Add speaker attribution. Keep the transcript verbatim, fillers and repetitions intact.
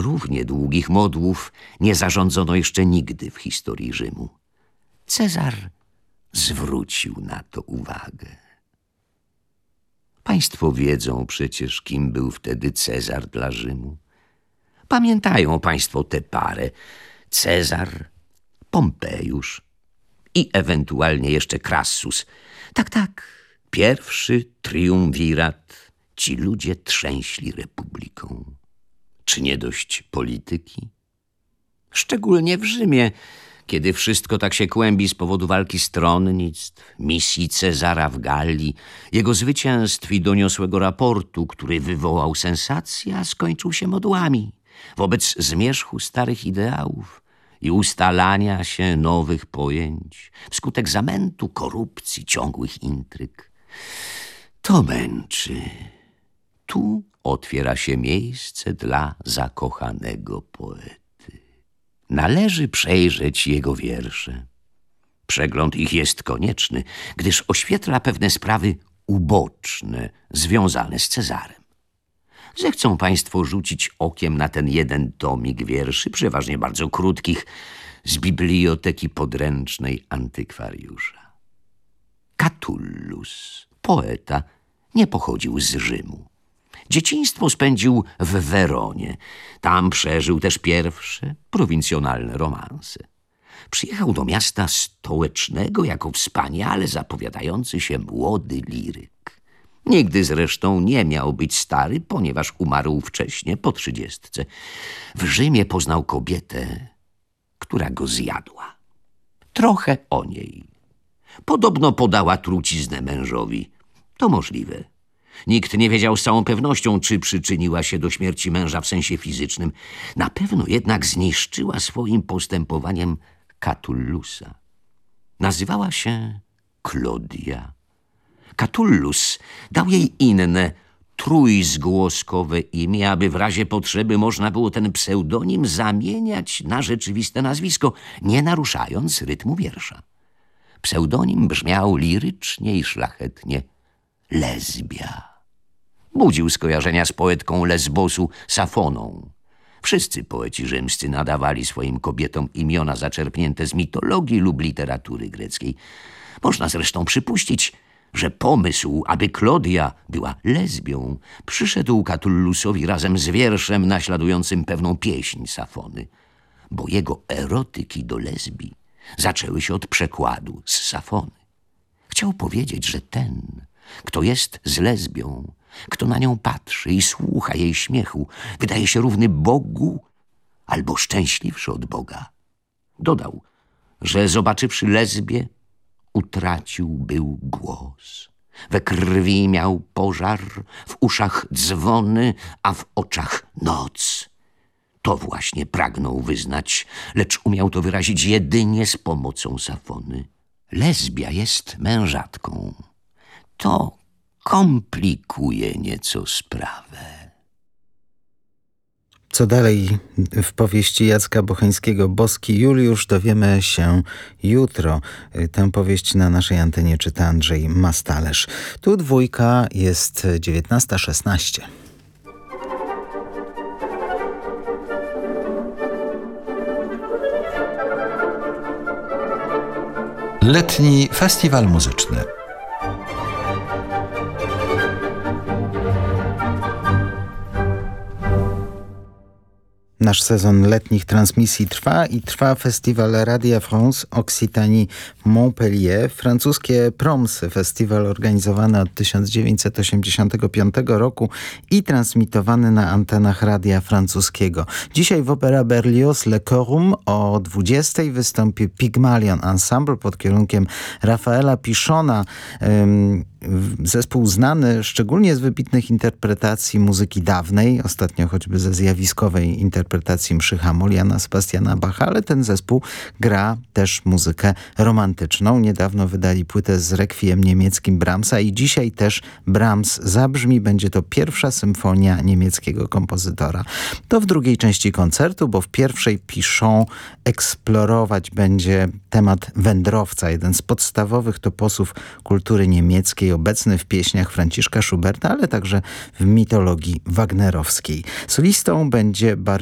Speaker 1: równie długich modłów nie zarządzono jeszcze nigdy w historii Rzymu. Cezar zwrócił na to uwagę. Państwo wiedzą przecież, kim był wtedy Cezar dla Rzymu. Pamiętają państwo tę parę: Cezar, Pompejusz i ewentualnie jeszcze Crassus. Tak, tak, pierwszy triumvirat. Ci ludzie trzęśli republiką. Czy nie dość polityki? Szczególnie w Rzymie, kiedy wszystko tak się kłębi z powodu walki stronnictw, misji Cezara w Galii, jego zwycięstw i doniosłego raportu, który wywołał sensację, a skończył się modłami wobec zmierzchu starych ideałów i ustalania się nowych pojęć wskutek zamętu, korupcji, ciągłych intryg. To męczy. Tu otwiera się miejsce dla zakochanego poety. Należy przejrzeć jego wiersze. Przegląd ich jest konieczny, gdyż oświetla pewne sprawy uboczne, związane z Cezarem. Zechcą państwo rzucić okiem na ten jeden tomik wierszy, przeważnie bardzo krótkich, z biblioteki podręcznej antykwariusza. Catullus, poeta, nie pochodził z Rzymu. Dzieciństwo spędził w Weronie. Tam przeżył też pierwsze prowincjonalne romanse. Przyjechał do miasta stołecznego jako wspaniale zapowiadający się młody liryk. Nigdy zresztą nie miał być stary, ponieważ umarł wcześnie, po trzydziestce. W Rzymie poznał kobietę, która go zjadła. Trochę o niej. Podobno podała truciznę mężowi. To możliwe. Nikt nie wiedział z całą pewnością, czy przyczyniła się do śmierci męża w sensie fizycznym. Na pewno jednak zniszczyła swoim postępowaniem Catullusa. Nazywała się Klodia. Catullus dał jej inne, trójzgłoskowe imię, aby w razie potrzeby można było ten pseudonim zamieniać na rzeczywiste nazwisko, nie naruszając rytmu wiersza. Pseudonim brzmiał lirycznie i szlachetnie: Lesbia. Budził skojarzenia z poetką Lesbosu Safoną. Wszyscy poeci rzymscy nadawali swoim kobietom imiona zaczerpnięte z mitologii lub literatury greckiej. Można zresztą przypuścić, że pomysł, aby Klodia była lesbią, przyszedł Catullusowi razem z wierszem naśladującym pewną pieśń Safony, bo jego erotyki do lesbii zaczęły się od przekładu z Safony. Chciał powiedzieć, że ten, kto jest z lesbią, kto na nią patrzy i słucha jej śmiechu, wydaje się równy Bogu albo szczęśliwszy od Boga. Dodał, że zobaczywszy lesbię, utracił był głos. We krwi miał pożar, w uszach dzwony, a w oczach noc. To właśnie pragnął wyznać, lecz umiał to wyrazić jedynie z pomocą Safony. Lesbia jest mężatką. To komplikuje nieco sprawę.
Speaker 2: Co dalej w powieści Jacka Bocheńskiego Boski Juliusz dowiemy się jutro. Tę powieść na naszej antenie czyta Andrzej Mastalerz. Tu dwójka, jest dziewiętnasta szesnaście.
Speaker 3: Letni Festiwal Muzyczny.
Speaker 2: Nasz sezon letnich transmisji trwa i trwa festiwal Radio France Occitanie Montpellier. Francuskie Proms, festiwal organizowany od tysiąc dziewięćset osiemdziesiątego piątego roku i transmitowany na antenach radia francuskiego. Dzisiaj w Opera Berlioz Le Chorum o dwudziestej wystąpi Pygmalion Ensemble pod kierunkiem Rafaela Pichona. Ym, Zespół znany szczególnie z wybitnych interpretacji muzyki dawnej, ostatnio choćby ze zjawiskowej interpretacji mszy Hamol Jana Sebastiana Bacha, ale ten zespół gra też muzykę romantyczną. Niedawno wydali płytę z rekwiem niemieckim Brahmsa i dzisiaj też Brahms zabrzmi. Będzie to pierwsza symfonia niemieckiego kompozytora. To w drugiej części koncertu, bo w pierwszej Pichon eksplorować będzie temat wędrowca, jeden z podstawowych toposów kultury niemieckiej, obecny w pieśniach Franciszka Schuberta, ale także w mitologii wagnerowskiej. Solistą będzie